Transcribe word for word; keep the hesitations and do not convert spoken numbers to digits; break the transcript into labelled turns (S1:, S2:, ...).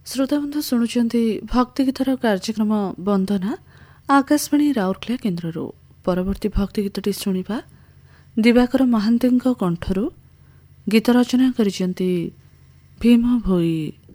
S1: ଶ୍ରୋତାବନ୍ଧୁ ଶୁଣୁଛନ୍ତି ଭକ୍ତିଗୀତର କାର୍ଯ୍ୟକ୍ରମ ବନ୍ଦନା ଆକାଶବାଣୀ ରାଉରକେଲା କେନ୍ଦ୍ରରୁ। ପରବର୍ତ୍ତୀ ଭକ୍ତିଗୀତଟି ଶୁଣିବା ଦିବାକର ମହାନ୍ତିଙ୍କ କଣ୍ଠରୁ। ଗୀତ ରଚନା କରିଛନ୍ତି ଭୀମ ଭୋଇ।